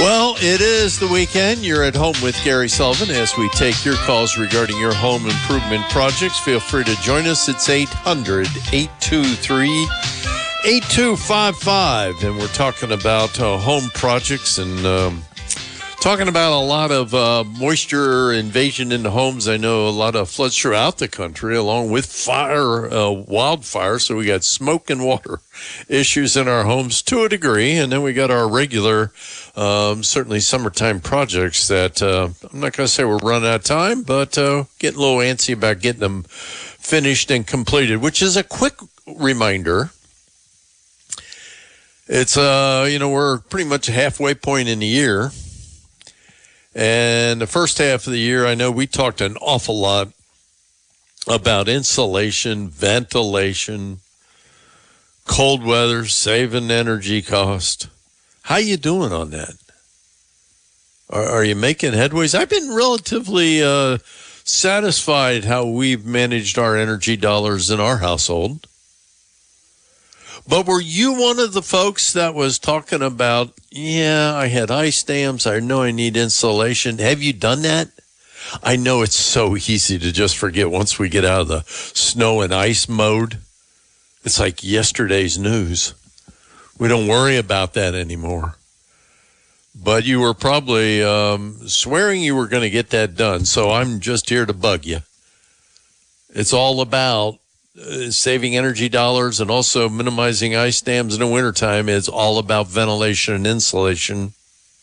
Well, it is the weekend. You're at home with Gary Sullivan as we take your calls regarding your home improvement projects. Feel free to join us. It's 800-823-8255. And we're talking about home projects and talking about a lot of moisture invasion into homes. I know a lot of floods throughout the country, along with wildfire. So we got smoke and water issues in our homes to a degree. And then we got our regular, certainly summertime projects that I'm not going to say we're running out of time, but getting a little antsy about getting them finished and completed, which is a quick reminder. It's, we're pretty much a halfway point in the year. And the first half of the year, I know we talked an awful lot about insulation, ventilation, cold weather, saving energy cost. How you doing on that? Are you making headways? I've been relatively satisfied how we've managed our energy dollars in our household. But were you one of the folks that was talking about, I had ice dams, I know I need insulation. Have you done that? I know it's so easy to just forget once we get out of the snow and ice mode. It's like yesterday's news. We don't worry about that anymore. But you were probably swearing you were going to get that done, so I'm just here to bug you. It's all about saving energy dollars and also minimizing ice dams in the wintertime. Is all about ventilation and insulation.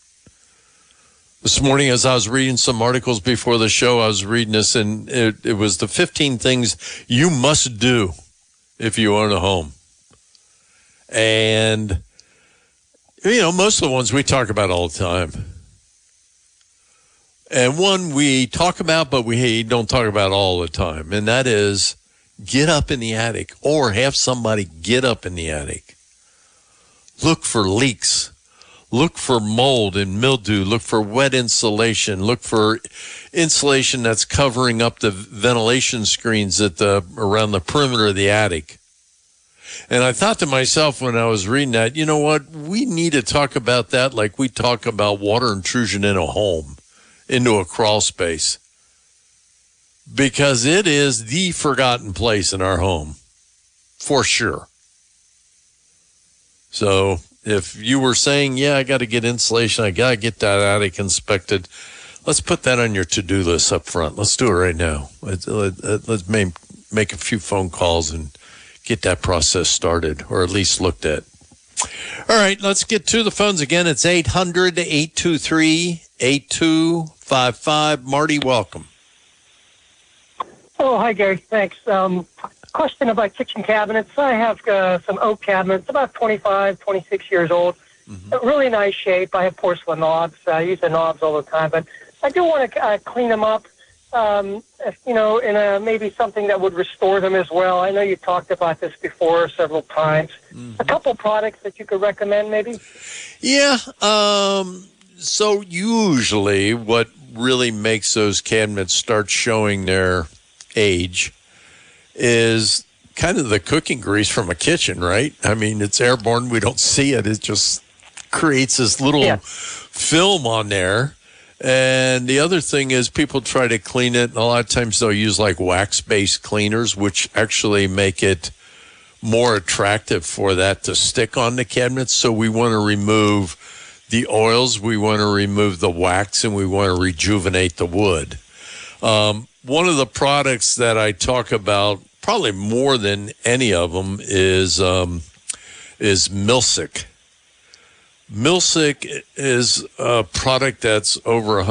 This morning, as I was reading some articles before the show, I was reading this, and it was the 15 things you must do if you own a home. And, most of the ones we talk about all the time. And one we talk about, but we don't talk about all the time, and that is get up in the attic or have somebody get up in the attic. Look for leaks. Look for mold and mildew. Look for wet insulation. Look for insulation that's covering up the ventilation screens around the perimeter of the attic. And I thought to myself when I was reading that, you know what? We need to talk about that like we talk about water intrusion in a home, into a crawl space. Because it is the forgotten place in our home, for sure. So if you were saying, I got to get insulation, I got to get that attic inspected, let's put that on your to-do list up front. Let's do it right now. Let's make a few phone calls and get that process started, or at least looked at. All right, let's get to the phones again. It's 800-823-8255. Marty, welcome. Oh, hi, Gary. Thanks. Question about kitchen cabinets. I have some oak cabinets, about 25, 26 years old. Mm-hmm. Really nice shape. I have porcelain knobs. I use the knobs all the time. But I do want to clean them up, in maybe something that would restore them as well. I know you talked about this before several times. Mm-hmm. A couple products that you could recommend, maybe? Yeah. So usually what really makes those cabinets start showing their age is kind of the cooking grease from a kitchen, right? I mean, it's airborne. We don't see it. It just creates this little film on there. And the other thing is people try to clean it. And a lot of times they'll use like wax-based cleaners, which actually make it more attractive for that to stick on the cabinets. So we want to remove the oils, we want to remove the wax, and we want to rejuvenate the wood. One of the products that I talk about probably more than any of them is Milsic. Milsic is a product that's over